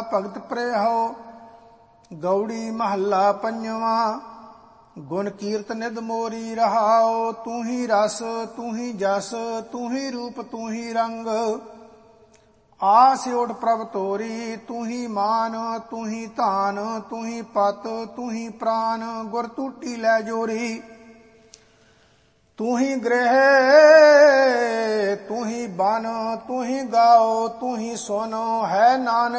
ਭਗਤ ਪ੍ਰੇਹੋ। ਗੌੜੀ ਮਹੱਲਾ ਪੰਜਵਾਂ। ਗੁਣ ਕੀਰਤ ਨਿਧ ਮੋਰੀ ਰਹਾਓ। ਤੂੰ ਹੀ ਰਸ ਤੂੰ ਹੀ ਜਸ ਤੂੰ ਹੀ ਰੂਪ ਤੂੰ ਹੀ ਰੰਗ। ਆਸ ਓਟ ਪ੍ਰਭ ਤੋਰੀ ਤੂੰ ਹੀ ਮਾਨ ਤੂੰ ਹੀ ਧਾਨ ਤੂੰ ਹੀ ਪਤ ਤੂੰ ਹੀ ਪ੍ਰਾਨ। ਗੁਰ ਟੂਟੀ ਲੈ ਜੋਰੀ ਤੂੰ ਹੀ ਗ੍ਰਹਿ ਤੂੰ ਹੀ ਬਨ ਤੂੰ ਹੀ ਗਾਓ ਤੂੰ ਹੀ ਸੁਨ। ਹੈ ਨਾਨਕ